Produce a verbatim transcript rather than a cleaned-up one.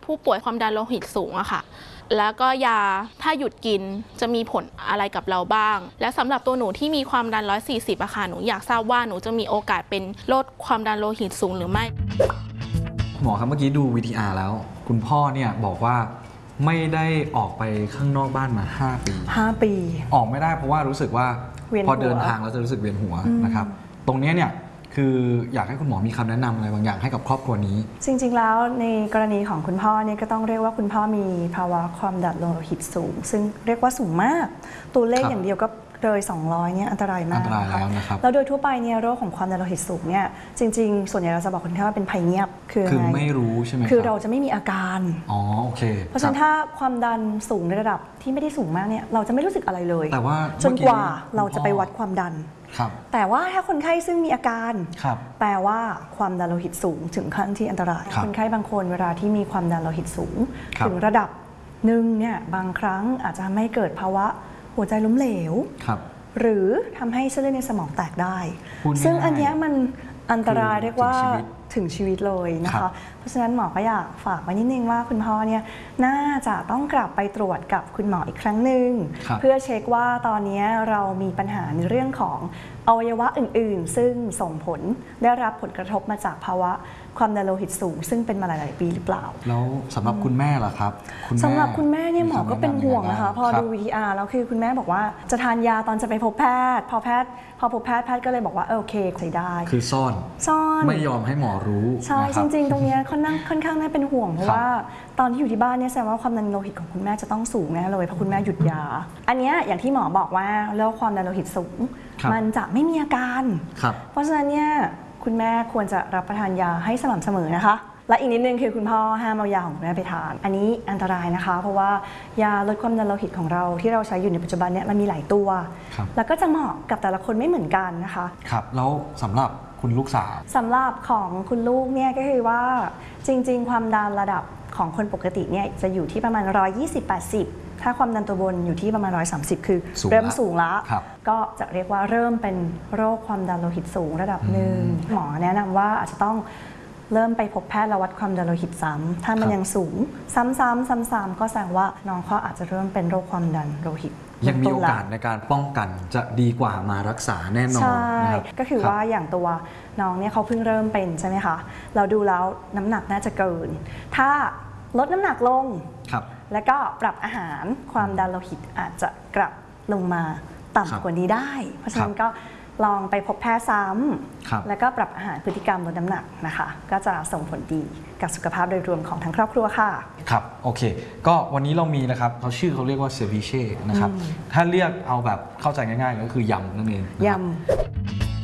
ผู้ป่วยความดันโลหิตสูงอะค่ะแล้วก็ยาถ้าหยุดกินจะมีผลอะไรกับเราบ้างและสำหรับตัวหนูที่มีความดันหนึ่งร้อยสี่สิบอะค่ะหนูอยากทราบว่าหนูจะมีโอกาสเป็นโรคความดันโลหิตสูงหรือไม่หมอครับเมื่อกี้ดู วี ที อาร์ แล้วคุณพ่อเนี่ยบอกว่าไม่ได้ออกไปข้างนอกบ้านมาห้าปีห้าปีออกไม่ได้เพราะว่ารู้สึกว่าพอเดินทางแล้วจะรู้สึกเวียนหัวนะครับตรงนี้เนี่ยคืออยากให้คุณหมอมีคำแนะนำอะไรบางอย่างให้กับครอบครัวนี้จริงๆแล้วในกรณีของคุณพ่อเนี่ยก็ต้องเรียกว่าคุณพ่อมีภาวะความดันโลหิตสูงซึ่งเรียกว่าสูงมากตัวเลขอย่างเดียวก็เลยสองร้อยเนี่ยอันตรายมากอันตรายแล้วนะครับแล้วโดยทั่วไปเนี่ยโรคของความดันโลหิตสูงเนี่ยจริงๆส่วนใหญ่เราจะบอกคนไข้ว่าเป็นภัยเงียบคือคือไม่รู้ใช่ไหมคือเราจะไม่มีอาการอ๋อโอเคเพราะฉะนั้นถ้าความดันสูงในระดับที่ไม่ได้สูงมากเนี่ยเราจะไม่รู้สึกอะไรเลยแต่ว่าจนกว่าเราจะไปวัดความดันแต่ว่าถ้าคนไข้ซึ่งมีอาการแปลว่าความดันโลหิตสูงถึงขั้นที่อันตรายคนไข้บางคนเวลาที่มีความดันโลหิตสูงถึงระดับหนึ่งเนี่ยบางครั้งอาจจะทำให้เกิดภาวะหัวใจล้มเหลวหรือทำให้เส้นเลือดในสมองแตกได้ซึ่งอันนี้มันอันตรายเรียกว่าถึงชีวิตเลยนะคะเพราะฉะนั้นหมอก็อยากฝากไว้นิดนึงว่าคุณพ่อเนี่ยน่าจะต้องกลับไปตรวจกับคุณหมออีกครั้งหนึ่งเพื่อเช็คว่าตอนนี้เรามีปัญหาในเรื่องของอวัยวะอื่นๆซึ่งส่งผลได้รับผลกระทบมาจากภาวะความดันโลหิตสูงซึ่งเป็นมาหลายๆปีหรือเปล่าแล้วสำหรับคุณแม่ล่ะครับสำหรับคุณแม่เนี่ยหมอก็เป็นห่วงนะคะพอดู วี ที อาร์ แล้วคือคุณแม่บอกว่าจะทานยาตอนจะไปพบแพทย์พอแพทย์พอพบแพทย์แพทย์ก็เลยบอกว่าโอเคใช้ได้คือซ่อนซ่อนไม่ยอมให้หมอรู้ใช่จริงๆตรงนี้ค่อนข้างค่อนข้างน่าเป็นห่วงเพราะว่าตอนที่อยู่ที่บ้านเนี่ยแสดงว่าความดันโลหิตของคุณแม่จะต้องสูงแน่เลยเพราะคุณแม่หยุดยาอันนี้อย่างที่หมอบอกว่าโรคความดันโลหิตสูงมันจะไม่มีอาการเพราะฉะนั้นเนี่ยคุณแม่ควรจะรับประทานยาให้สม่ำเสมอนะคะและอีกนิดนึงคือคุณพ่อห้ามเอายาของคุณแม่ไปทานอันนี้อันตรายนะคะเพราะว่ายาลดความดันโลหิตของเราที่เราใช้อยู่ในปัจจุบันเนี่ยมันมีหลายตัวแล้วก็จะเหมาะกับแต่ละคนไม่เหมือนกันนะคะครับแล้วสำหรับคุณลูกสาวสำหรับของคุณลูกเนี่ยก็คือว่าจริงๆความดันระดับของคนปกติเนี่ยจะอยู่ที่ประมาณหนึ่งร้อยยี่สิบ แปดสิบถ้าความดันตัวบนอยู่ที่ประมาณหนึ่งร้อยสามสิบคือเริ่มสูงแล้วก็จะเรียกว่าเริ่มเป็นโรคความดันโลหิตสูงระดับหนึ่งหมอแนะนำว่าอาจจะต้องเริ่มไปพบแพทย์และวัดความดันโลหิตซ้ำถ้ามันยังสูงซ้ำๆซ้ำๆก็แสดงว่าน้องเขาอาจจะเริ่มเป็นโรคความดันโลหิตยังมีโอกาสในการป้องกันจะดีกว่ามารักษาแน่นอนนะครับก็คือว่าอย่างตัวน้องเนี่ยเขาเพิ่งเริ่มเป็นใช่ไหมคะเราดูแล้วน้ำหนักน่าจะเกินถ้าลดน้ำหนักลงแล้วก็ปรับอาหารความดันโลหิตอาจจะกลับลงมาต่ำกว่านี้ได้เพราะฉะนั้นก็ลองไปพบแพทย์ซ้ำแล้วก็ปรับอาหารพฤติกรรมลดน้ำหนักนะคะก็จะส่งผลดีกับสุขภาพโดยรวมของทั้งครอบครัวค่ะครับโอเคก็วันนี้เรามีนะครับเขาชื่อเขาเรียกว่าเซวิเช่นะครับถ้าเรียกเอาแบบเข้าใจง่ายๆก็คือยำนั่นเองยำ